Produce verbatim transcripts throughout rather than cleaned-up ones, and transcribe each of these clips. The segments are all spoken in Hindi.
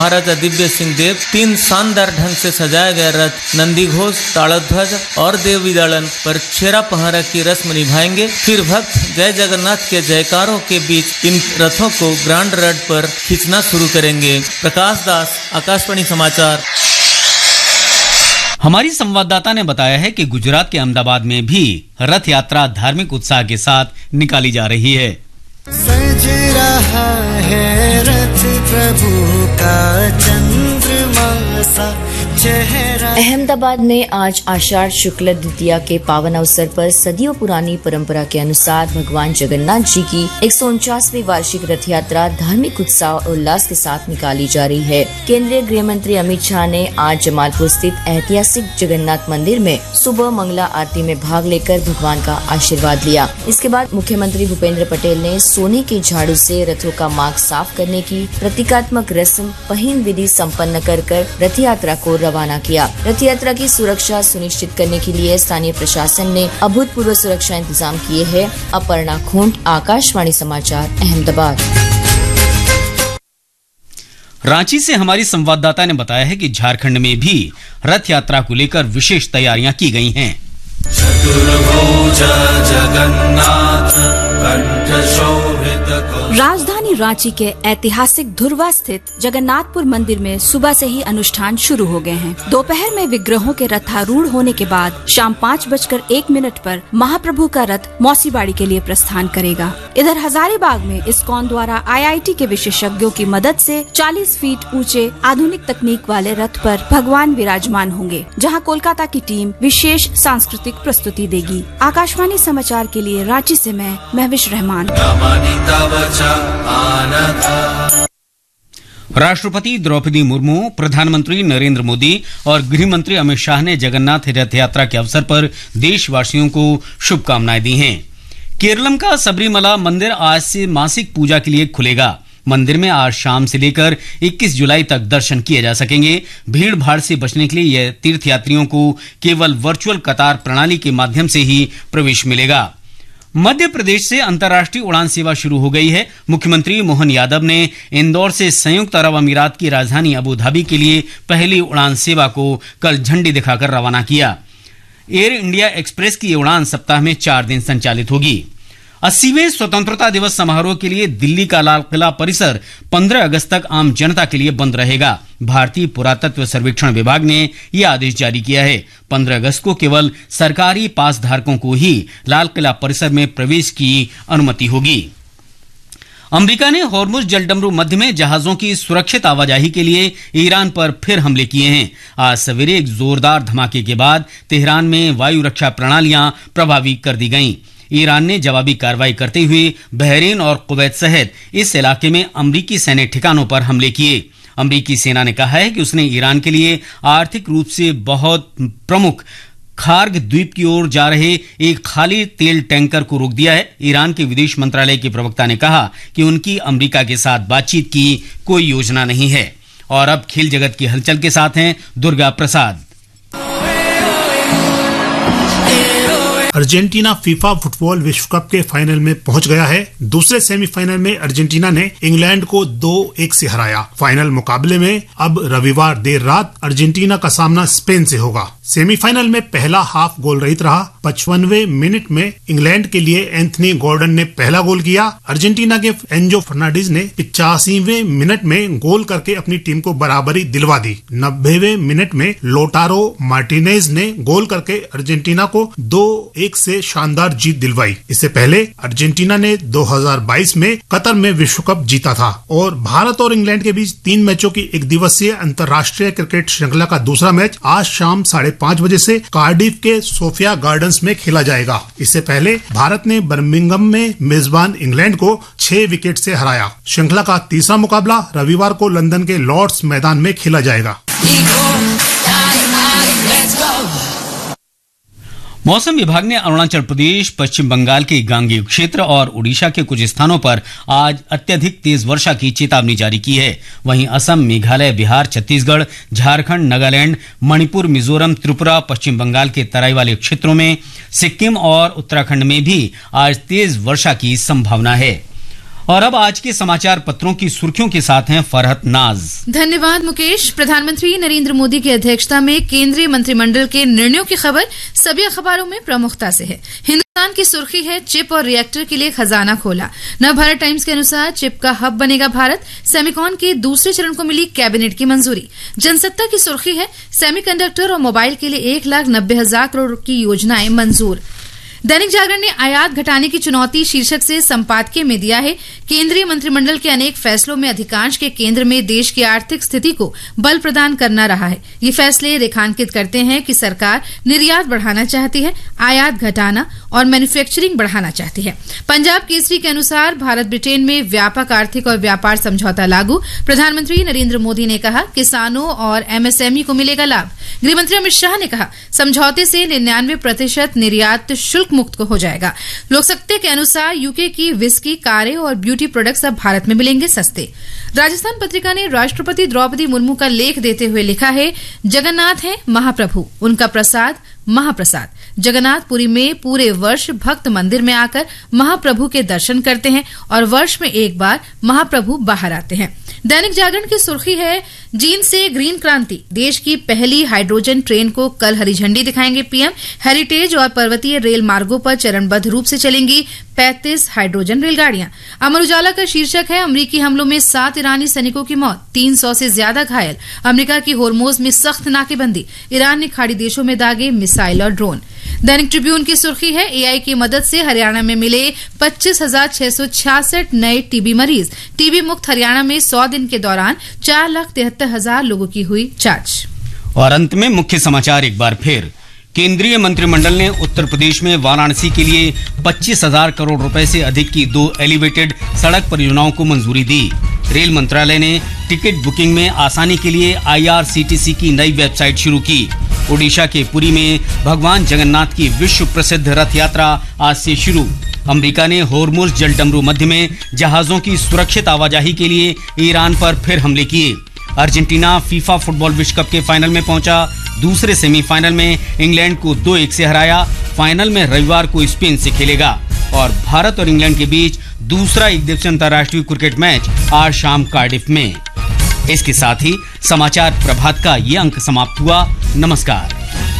महाराजा दिव्य सिंह देव तीन शानदार ढंग से सजाया गया रथ नंदी घोष, ताड़ध्वज और देव विदलन पर छेरा पहरा की रस्म निभाएंगे। फिर भक्त जय जगन्नाथ के जयकारों के बीच इन रथों को ग्रांड रड पर खींचना शुरू करेंगे। प्रकाश दास, आकाशवाणी समाचार। हमारी संवाददाता ने बताया है कि गुजरात के अहमदाबाद में भी रथ यात्रा धार्मिक उत्साह के साथ निकाली जा रही है। सज रहा है रथ प्रभु का चंद्रमा सा चेहरा। अहमदाबाद में आज आषाढ़ शुक्ल द्वितीया के पावन अवसर पर सदियों पुरानी परंपरा के अनुसार भगवान जगन्नाथ जी की एक सौ उनचासवीं वार्षिक रथ यात्रा धार्मिक उत्साह और उल्लास के साथ निकाली जा रही है। केंद्रीय गृह मंत्री अमित शाह ने आज जमालपुर स्थित ऐतिहासिक जगन्नाथ मंदिर में सुबह मंगला आरती में भाग लेकर भगवान का आशीर्वाद लिया। इसके बाद मुख्यमंत्री भूपेंद्र पटेल ने सोने के झाड़ू से रथों का मार्ग साफ करने की प्रतीकात्मक रस्म पहिन विधि संपन्न कर कर रथ यात्रा को रवाना किया। रथ यात्रा की सुरक्षा सुनिश्चित करने के लिए स्थानीय प्रशासन ने अभूतपूर्व सुरक्षा इंतजाम किए हैं। अपर्णा खोंट, आकाशवाणी समाचार, अहमदाबाद। रांची से हमारी संवाददाता ने बताया है कि झारखंड में भी रथ यात्रा को लेकर विशेष तैयारियां की गई हैं। राजधानी रांची के ऐतिहासिक धुरवा स्थित जगन्नाथपुर मंदिर में सुबह से ही अनुष्ठान शुरू हो गए हैं। दोपहर में विग्रहों के रथारूढ़ होने के बाद शाम पाँच बजकर एक मिनट पर महाप्रभु का रथ मौसीबाड़ी के लिए प्रस्थान करेगा। इधर हजारीबाग में इस्कॉन द्वारा आई आई टी के विशेषज्ञों की मदद से चालीस फीट ऊंचे आधुनिक तकनीक वाले रथ पर भगवान विराजमान होंगे, जहां कोलकाता की टीम विशेष सांस्कृतिक प्रस्तुति देगी। आकाशवाणी समाचार के लिए रांची से मैं महविश रहमान। राष्ट्रपति द्रौपदी मुर्मू, प्रधानमंत्री नरेंद्र मोदी और गृह मंत्री अमित शाह ने जगन्नाथ रथ यात्रा के अवसर पर देशवासियों को शुभकामनाएं दी हैं। केरलम का सबरीमला मंदिर आज से मासिक पूजा के लिए खुलेगा। मंदिर में आज शाम से लेकर इक्कीस जुलाई तक दर्शन किए जा सकेंगे। भीड़ भाड़ से बचने के लिए यह तीर्थयात्रियों को केवल वर्चुअल कतार प्रणाली के माध्यम से ही प्रवेश मिलेगा। मध्य प्रदेश से अंतर्राष्ट्रीय उड़ान सेवा शुरू हो गई है। मुख्यमंत्री मोहन यादव ने इंदौर से संयुक्त अरब अमीरात की राजधानी अबू धाबी के लिए पहली उड़ान सेवा को कल झंडी दिखाकर रवाना किया। एयर इंडिया एक्सप्रेस की उड़ान सप्ताह में चार दिन संचालित होगी। अस्सीवें स्वतंत्रता दिवस समारोह के लिए दिल्ली का लाल किला परिसर पंद्रह अगस्त तक आम जनता के लिए बंद रहेगा। भारतीय पुरातत्व सर्वेक्षण विभाग ने यह आदेश जारी किया है। पंद्रह अगस्त को केवल सरकारी पास धारकों को ही लाल किला परिसर में प्रवेश की अनुमति होगी। अमेरिका ने हॉर्मुज जलडमरू मध्य में जहाजों की सुरक्षित आवाजाही के लिए ईरान पर फिर हमले किए हैं। आज सवेरे एक जोरदार धमाके के बाद तेहरान में वायु रक्षा प्रणालियां प्रभावी कर दी गईं। ईरान ने जवाबी कार्रवाई करते हुए बहरीन और कुवैत सहित इस इलाके में अमरीकी सैन्य ठिकानों पर हमले किए। अमरीकी सेना ने कहा है कि उसने ईरान के लिए आर्थिक रूप से बहुत प्रमुख खार्ग द्वीप की ओर जा रहे एक खाली तेल टैंकर को रोक दिया है। ईरान के विदेश मंत्रालय के प्रवक्ता ने कहा कि उनकी अमेरिका के साथ बातचीत की कोई योजना नहीं है। और अब खेल जगत की हलचल के साथ हैं Durga Prasad. Argentina FIFA football विश्व कप के फाइनल में पहुंच गया है। दूसरे सेमीफाइनल में अर्जेंटीना ने इंग्लैंड को दो एक से हराया। फाइनल मुकाबले में अब रविवार देर रात अर्जेंटीना का सामना स्पेन से होगा। सेमीफाइनल में पहला हाफ गोल रहित रहा। पचपनवे मिनट में इंग्लैंड के लिए एंथनी गॉर्डन ने पहला गोल किया। अर्जेंटीना के एंजो फर्नांडिस ने पिचासीवें मिनट में गोल करके अपनी टीम को बराबरी दिलवा दी। नब्बेवें मिनट में लोटारो मार्टिनेज ने गोल करके अर्जेंटीना को दो एक से शानदार जीत दिलवाई। इससे पहले अर्जेंटीना ने दो हज़ार बाईस में कतर में विश्व कप जीता था। और भारत और इंग्लैंड के बीच तीन मैचों की एक दिवसीय अंतर्राष्ट्रीय क्रिकेट श्रृंखला का दूसरा मैच आज शाम साढ़े पांच बजे से कार्डिफ के सोफिया गार्डन्स में खेला जाएगा। इससे पहले भारत ने बर्मिंघम में मेजबान इंग्लैंड को छह विकेट से हराया। श्रृंखला का तीसरा मुकाबला रविवार को लंदन के लॉर्ड्स मैदान में खेला जाएगा। मौसम विभाग ने अरुणाचल प्रदेश, पश्चिम बंगाल के गांगेय क्षेत्र और उड़ीसा के कुछ स्थानों पर आज अत्यधिक तेज वर्षा की चेतावनी जारी की है। वहीं असम, मेघालय, बिहार, छत्तीसगढ़, झारखंड, नागालैंड, मणिपुर, मिजोरम, त्रिपुरा, पश्चिम बंगाल के तराई वाले क्षेत्रों में, सिक्किम और उत्तराखंड में भी आज तेज वर्षा की संभावना है। और अब आज के समाचार पत्रों की सुर्खियों के साथ हैं फरहत नाज। धन्यवाद मुकेश। प्रधानमंत्री नरेंद्र मोदी की अध्यक्षता में केंद्रीय मंत्रिमंडल के निर्णयों की खबर सभी अखबारों में प्रमुखता से है। हिंदुस्तान की सुर्खी है चिप और रिएक्टर के लिए खजाना खोला। नवभारत टाइम्स के अनुसार चिप का हब बनेगा भारत। सेमिकॉन के दूसरे चरण को मिली कैबिनेट की मंजूरी। जनसत्ता की सुर्खी है सेमीकंडक्टर और मोबाइल के लिए एक लाख नब्बे हजार करोड़ की योजनाएं मंजूर। दैनिक जागरण ने आयात घटाने की चुनौती शीर्षक से संपादकीय में दिया है केंद्रीय मंत्रिमंडल के अनेक फैसलों में अधिकांश के केंद्र में देश की आर्थिक स्थिति को बल प्रदान करना रहा है। ये फैसले रेखांकित करते हैं कि सरकार निर्यात बढ़ाना चाहती है, आयात घटाना और मैन्युफैक्चरिंग बढ़ाना चाहती है। पंजाब केसरी के अनुसार भारत ब्रिटेन में व्यापक आर्थिक और व्यापार समझौता लागू। प्रधानमंत्री नरेंद्र मोदी ने कहा किसानों और एमएसएमई को मिलेगा लाभ। गृहमंत्री अमित शाह ने कहा समझौते से निन्यानवे प्रतिशत निर्यात शुल्क मुक्त हो जाएगा। लोकसत्ता के अनुसार यूके की विस्की, कारें और ब्यूटी प्रोडक्ट्स अब भारत में मिलेंगे सस्ते। राजस्थान पत्रिका ने राष्ट्रपति द्रौपदी मुर्मू का लेख देते हुए लिखा है जगन्नाथ है महाप्रभु, उनका प्रसाद महाप्रसाद। जगन्नाथपुरी में पूरे वर्ष भक्त मंदिर में आकर महाप्रभु के दर्शन करते हैं और वर्ष में एक बार महाप्रभु बाहर आते हैं। दैनिक जागरण की सुर्खी है जींद से ग्रीन क्रांति, देश की पहली हाइड्रोजन ट्रेन को कल हरी झंडी दिखाएंगे पीएम। हेरिटेज और पर्वतीय रेल मार्गों पर चरणबद्ध रूप से चलेंगी पैंतीस हाइड्रोजन रेलगाड़ियां। अमर उजाला का शीर्षक है अमरीकी हमलों में सात ईरानी सैनिकों की मौत, तीन सौ से ज्यादा घायल। अमरीका की होर्मुज में सख्त नाकेबंदी, ईरान ने खाड़ी देशों में दागे मिसाइल और ड्रोन। दैनिक ट्रिब्यून की सुर्खी है एआई की मदद से हरियाणा में मिले पच्चीस हजार छह सौ छियासठ नए टीबी मरीज। टीबी मुक्त हरियाणा में सौ दिन के दौरान चार लाख तिहत्तर हजार लोगों की हुई जांच। और अंत में मुख्य समाचार एक बार फिर। केंद्रीय मंत्रिमंडल ने उत्तर प्रदेश में वाराणसी के लिए पच्चीस हजार करोड़ रुपए से अधिक की दो एलिवेटेड सड़क परियोजनाओं को मंजूरी दी। रेल मंत्रालय ने टिकट बुकिंग में आसानी के लिए आईआरसीटीसी की नई वेबसाइट शुरू की। ओडिशा के पुरी में भगवान जगन्नाथ की विश्व प्रसिद्ध रथ यात्रा आज से शुरू। अमेरिका ने होर्मुज जलडमरू मध्य में जहाजों की सुरक्षित आवाजाही के लिए ईरान पर फिर हमले किए। अर्जेंटीना फीफा फुटबॉल विश्व कप के फाइनल में पहुंचा। दूसरे सेमीफाइनल में इंग्लैंड को दो एक से हराया। फाइनल में रविवार को स्पेन से खेलेगा। और भारत और इंग्लैंड के बीच दूसरा एक दिवसीय अंतर्राष्ट्रीय क्रिकेट मैच आज शाम कार्डिफ में। इसके साथ ही समाचार प्रभात का ये अंक समाप्त हुआ। नमस्कार।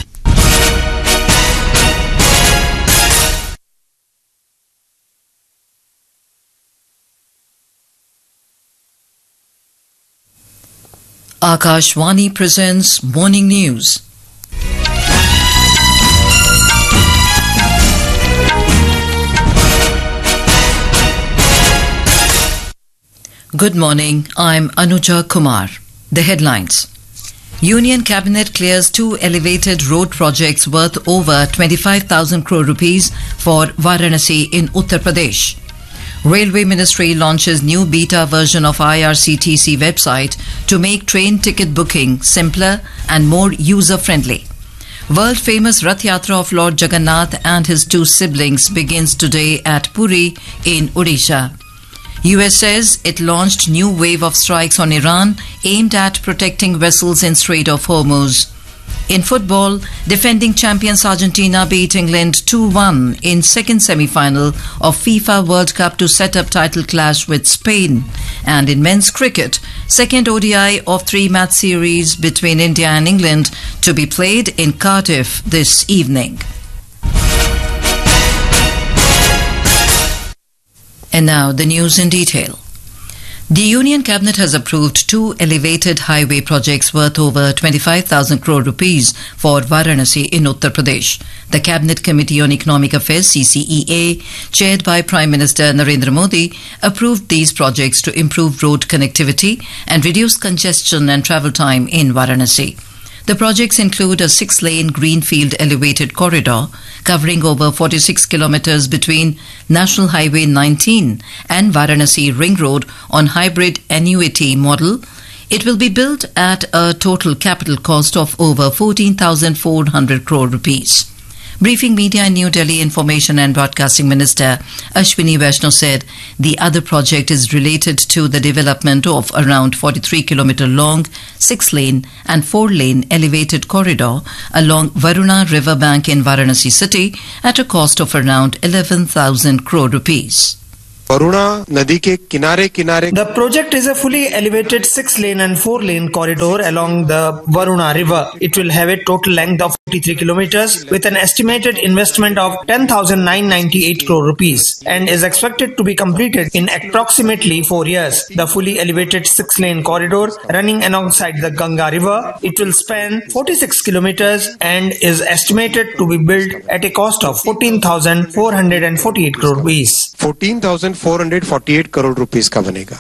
Akashvani presents Morning News. Good morning, I'm Anuja Kumar. The headlines. Union Cabinet clears two elevated road projects worth over twenty-five thousand crore rupees for Varanasi in Uttar Pradesh. Railway Ministry launches new beta version of I R C T C website to make train ticket booking simpler and more user-friendly. World-famous Rath Yatra of Lord Jagannath and his two siblings begins today at Puri in Odisha. U S says it launched new wave of strikes on Iran aimed at protecting vessels in Strait of Hormuz. In football, defending champions Argentina beat England two one in second semi-final of FIFA World Cup to set up title clash with Spain. And in men's cricket, second O D I of three-match series between India and England to be played in Cardiff this evening. And now the news in detail. The Union Cabinet has approved two elevated highway projects worth over twenty-five thousand crore rupees for Varanasi in Uttar Pradesh. The Cabinet Committee on Economic Affairs C C E A, chaired by Prime Minister Narendra Modi, approved these projects to improve road connectivity and reduce congestion and travel time in Varanasi. The projects include a six-lane greenfield elevated corridor covering over forty-six kilometers between National Highway nineteen and Varanasi Ring Road on hybrid annuity model. It will be built at a total capital cost of over fourteen thousand four hundred crore rupees. Briefing media in New Delhi, Information and Broadcasting Minister Ashwini Vaishnaw said the other project is related to the development of around forty-three kilometer long six-lane and four-lane elevated corridor along Varuna river bank in Varanasi city at a cost of around eleven thousand crore rupees. Varuna नदी के किनारे किनारे The project is a fully elevated six-lane and four-lane corridor along the Varuna River. It will have a total length of forty-three kilometers with an estimated investment of ten thousand nine hundred ninety-eight crore rupees and is expected to be completed in approximately four years. The fully elevated six-lane corridor running alongside the Ganga River, it will span forty-six kilometers and is estimated to be built at a cost of fourteen thousand four hundred forty-eight crore rupees. fourteen thousand four hundred forty-eight crore rupees का बनेगा.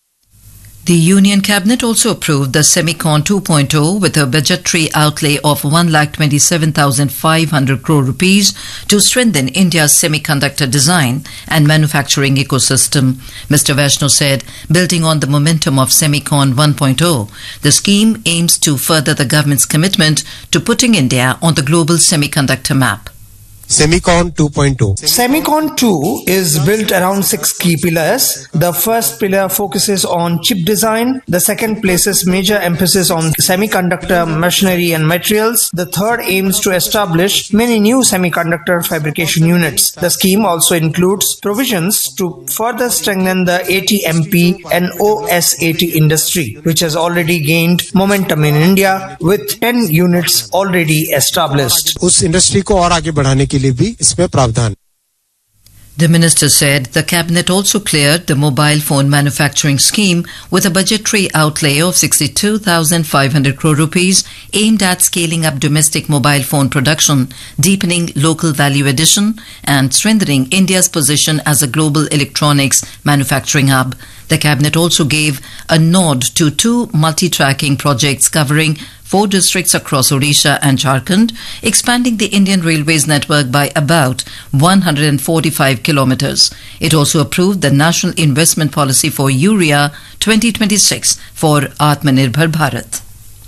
The Union Cabinet also approved the Semicon two point oh with a budgetary outlay of one lakh twenty-seven thousand five hundred crore rupees to strengthen India's semiconductor design and manufacturing ecosystem. Mister Vaishnaw said, building on the momentum of Semicon one point oh, the scheme aims to further the government's commitment to putting India on the global semiconductor map. Semicon two point oh. Semicon two is built around six key pillars. The first pillar focuses on chip design. The second places major emphasis on semiconductor machinery and materials. The third aims to establish many new semiconductor fabrication units. The scheme also includes provisions to further strengthen the A T M P and O S A T industry, which has already gained momentum in India with ten units already established. उस इंडस्ट्री को और आगे बढ़ाने के लिए भी इसमें प्रावधान. The minister said the cabinet also cleared the mobile phone manufacturing scheme with a budgetary outlay of sixty-two thousand five hundred crore rupees aimed at scaling up domestic mobile phone production, deepening local value addition and strengthening India's position as a global electronics manufacturing hub. The cabinet also gave a nod to two multi-tracking projects covering four districts across Odisha and Jharkhand, expanding the Indian Railways network by about one hundred forty-five kilometers. It also approved the National Investment Policy for Urea twenty twenty-six for Atmanirbhar Bharat.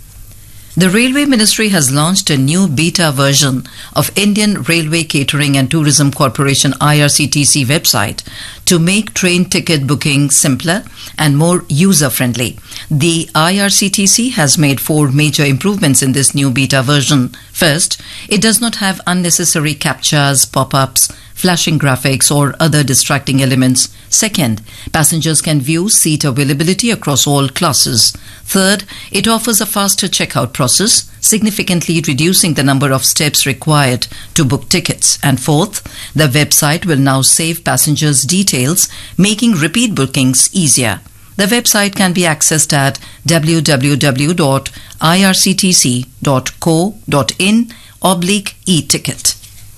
The Railway Ministry has launched a new beta version of Indian Railway Catering and Tourism Corporation I R C T C website to make train ticket booking simpler and more user-friendly. The I R C T C has made four major improvements in this new beta version. First, it does not have unnecessary captchas, pop-ups, flashing graphics or other distracting elements. Second, passengers can view seat availability across all classes. Third, it offers a faster checkout process, significantly reducing the number of steps required to book tickets. And fourth, the website will now save passengers' details, making repeat bookings easier. The website can be accessed at w w w dot i r c t c dot co dot in oblique e-ticket.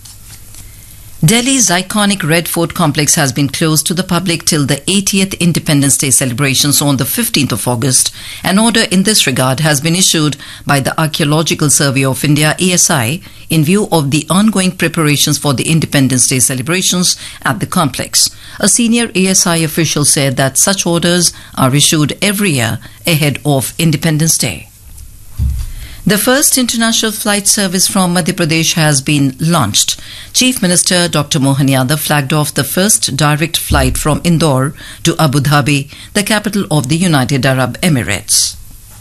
Delhi's iconic Red Fort complex has been closed to the public till the eightieth Independence Day celebrations on the fifteenth of August. An order in this regard has been issued by the Archaeological Survey of India A S I in view of the ongoing preparations for the Independence Day celebrations at the complex. A senior A S I official said that such orders are issued every year ahead of Independence Day. The first international flight service from Madhya Pradesh has been launched. Chief Minister Doctor Mohan Yadav flagged off the first direct flight from Indore to Abu Dhabi, the capital of the United Arab Emirates.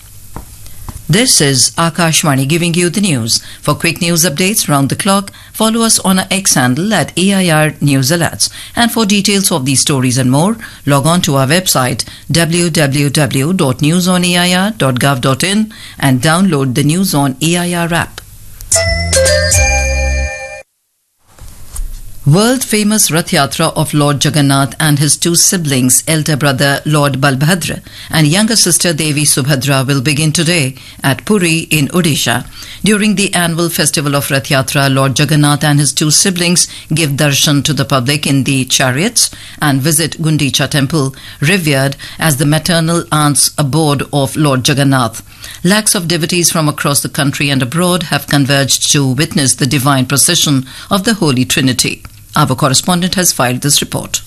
This is Akashvani giving you the news. For quick news updates round the clock, follow us on our X handle at A I R News Alerts. And for details of these stories and more, log on to our website w w w dot news on a i r dot gov dot in and download the News on A I R app. World-famous Rath Yatra of Lord Jagannath and his two siblings, elder brother Lord Balbhadra and younger sister Devi Subhadra, will begin today at Puri in Odisha. During the annual festival of Rath Yatra, Lord Jagannath and his two siblings give darshan to the public in the chariots and visit Gundicha temple, revered as the maternal aunt's abode of Lord Jagannath. Lakhs of devotees from across the country and abroad have converged to witness the divine procession of the Holy Trinity. Our correspondent has filed this report.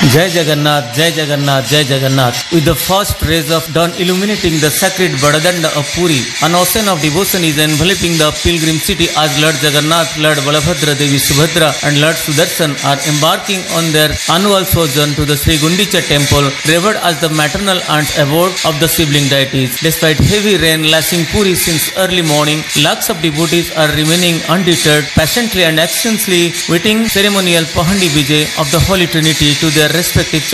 Jai Jagannath, Jai Jagannath, Jai Jagannath. With the first rays of dawn illuminating the sacred Badadanda of Puri, an ocean of devotion is enveloping the pilgrim city as Lord Jagannath, Lord Balabhadra, Devi Subhadra and Lord Sudarshan are embarking on their annual sojourn to the Sri Gundicha temple, revered as the maternal aunt abode of the sibling deities. Despite heavy rain lashing Puri since early morning, lakhs of devotees are remaining undeterred, patiently and anxiously waiting ceremonial Pahandi Vijay of the Holy Trinity to their respective